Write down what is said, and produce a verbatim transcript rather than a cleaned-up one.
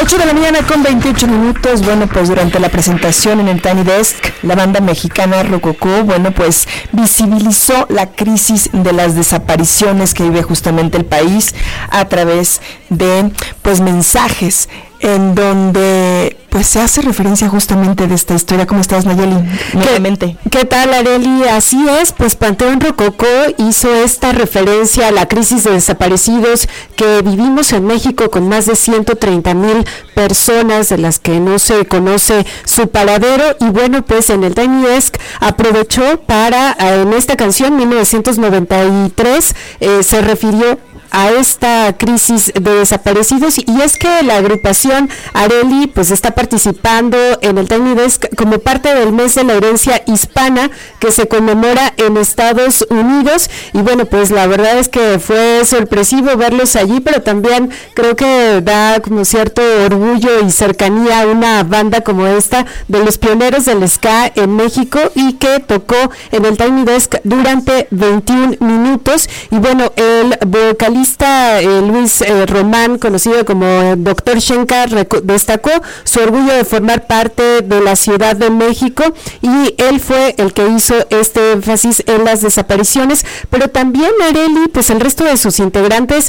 ocho de la mañana con veintiocho minutos. Bueno, pues durante la presentación en el Tiny Desk, la banda mexicana Rococó, bueno, pues visibilizó la crisis de las desapariciones que vive justamente el país a través de, pues, mensajes en donde pues se hace referencia justamente de esta historia. ¿Cómo estás, Nayeli? Nuevamente. ¿Qué, ¿Qué tal, Areli? Así es, pues Panteón Rococó hizo esta referencia a la crisis de desaparecidos que vivimos en México con más de ciento treinta mil personas de las que no se conoce su paradero, y bueno, pues en el Tiny Desk aprovechó para, en esta canción mil novecientos noventa y tres, eh, se refirió a esta crisis de desaparecidos, y es que la agrupación Areli pues está participando en el Tiny Desk como parte del mes de la herencia hispana que se conmemora en Estados Unidos, y bueno, pues la verdad es que fue sorpresivo verlos allí, pero también creo que da como cierto orgullo y cercanía a una banda como esta, de los pioneros del ska en México, y que tocó en el Tiny Desk durante veintiún minutos, y bueno, el vocalista Eh, Luis eh, Román, conocido como eh, doctor Shenka, destacó su orgullo de formar parte de la Ciudad de México, y él fue el que hizo este énfasis en las desapariciones, pero también Areli, pues el resto de sus integrantes